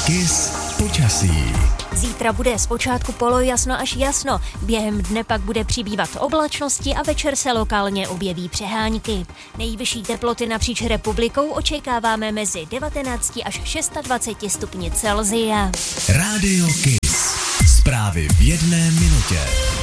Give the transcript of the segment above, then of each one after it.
Kiss počasí. Zítra bude zpočátku polojasno až jasno, během dne pak bude přibývat oblačnosti a večer se lokálně objeví přehánky. Nejvyšší teploty napříč republikou očekáváme mezi 19 až 26 stupni Celsia. Rádio Kiss. Zprávy v jedné minutě.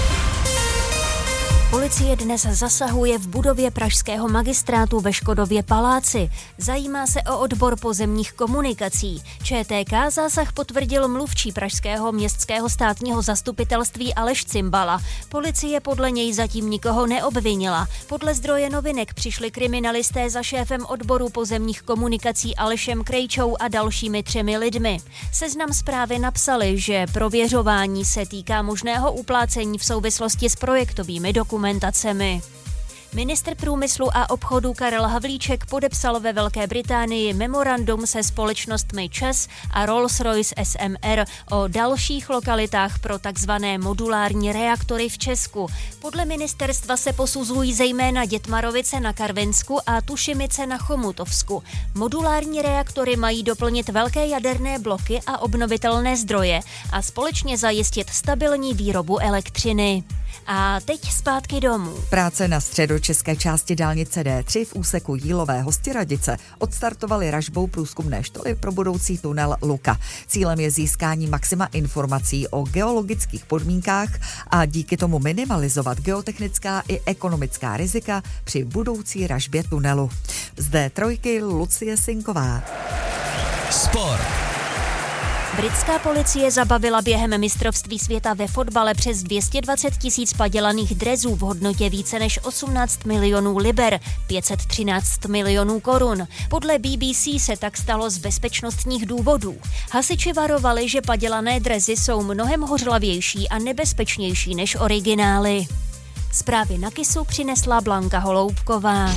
Policie dnes zasahuje v budově pražského magistrátu ve Škodově paláci. Zajímá se o odbor pozemních komunikací. ČTK zásah potvrdil mluvčí pražského městského státního zastupitelství Aleš Cimbala. Policie podle něj zatím nikoho neobvinila. Podle zdroje Novinek přišli kriminalisté za šéfem odboru pozemních komunikací Alešem Krejčou a dalšími 3 lidmi. Seznam Zprávy napsali, že prověřování se týká možného uplácení v souvislosti s projektovými dokumentacemi. Ministr průmyslu a obchodu Karel Havlíček podepsal ve Velké Británii memorandum se společnostmi ČEZ a Rolls-Royce SMR o dalších lokalitách pro takzvané modulární reaktory v Česku. Podle ministerstva se posuzují zejména Dětmarovice na Karvinsku a Tušimice na Chomutovsku. Modulární reaktory mají doplnit velké jaderné bloky a obnovitelné zdroje a společně zajistit stabilní výrobu elektřiny. A teď zpátky domů. Práce na středočeské části dálnice D3 v úseku Jílové-Hostiradice odstartovaly ražbou průzkumné štoly pro budoucí tunel Luka. Cílem je získání maxima informací o geologických podmínkách a díky tomu minimalizovat geotechnická i ekonomická rizika při budoucí ražbě tunelu. Z D3 Lucie Sinková. Sport. Britská policie zabavila během mistrovství světa ve fotbale přes 220 000 padělaných drezů v hodnotě více než 18 milionů liber, 513 milionů korun. Podle BBC se tak stalo z bezpečnostních důvodů. Hasiči varovali, že padělané drezy jsou mnohem hořlavější a nebezpečnější než originály. Zprávy na Kissu přinesla Blanka Holoubková.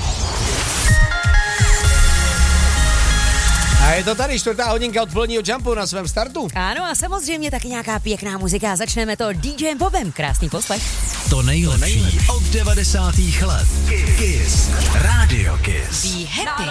A je to tady 4. hodinka odpoledního jumpu na svém startu. Ano a samozřejmě taky nějaká pěkná muzika. Začneme to DJem Bobem. Krásný poslech. To nejlepší od 90. let. Kiss. Rádio Kiss. Be happy.